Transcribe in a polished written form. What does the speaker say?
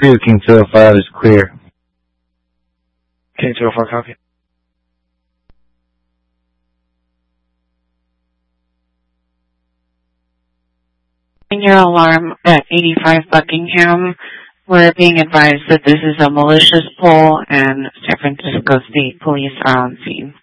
King 205 is clear. King 204, copy. Your alarm at 85 Buckingham. We're being advised that this is a malicious pull and San Francisco State Police are on scene.